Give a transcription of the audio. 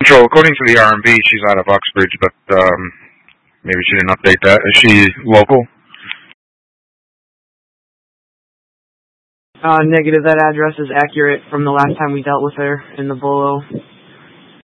Patrol, according to the RMB, she's out of Uxbridge, but maybe she didn't update that. Is she local? Negative. That address is accurate from the last time we dealt with her in the Bolo.